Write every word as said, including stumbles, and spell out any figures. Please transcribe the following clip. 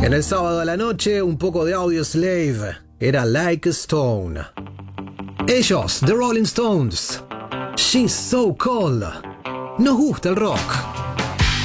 En el sábado a la noche, un poco de Audioslave. Era Like a Stone. Ellos, The Rolling Stones. She's So Cold. Nos gusta el rock.